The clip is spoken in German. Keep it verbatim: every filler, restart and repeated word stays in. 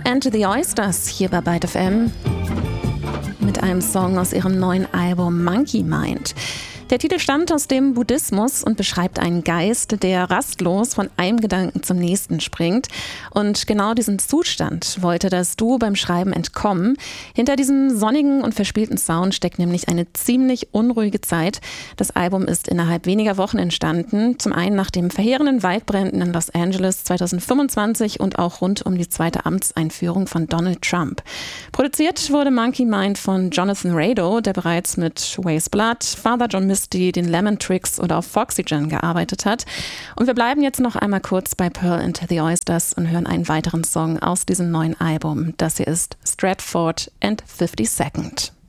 and the Oysters hier bei Byte F M mit einem Song aus ihrem neuen Album Monkey Mind. Der Titel stammt aus dem Buddhismus und beschreibt einen Geist, der rastlos von einem Gedanken zum nächsten springt. Und genau diesen Zustand wollte das Duo beim Schreiben entkommen. Hinter diesem sonnigen und verspielten Sound steckt nämlich eine ziemlich unruhige Zeit. Das Album ist innerhalb weniger Wochen entstanden. Zum einen nach den verheerenden Waldbränden in Los Angeles zweitausendfünfundzwanzig und auch rund um die zweite Amtseinführung von Donald Trump. Produziert wurde Monkey Mind von Jonathan Rado, der bereits mit Weyes Blood, Father John Misty, den Lemon Tricks oder auf Foxygen gearbeitet hat. Und wir bleiben jetzt noch einmal kurz bei Pearl and the Oysters und hören einen weiteren Song aus diesem neuen Album. Das hier ist Stratford and fifty-second.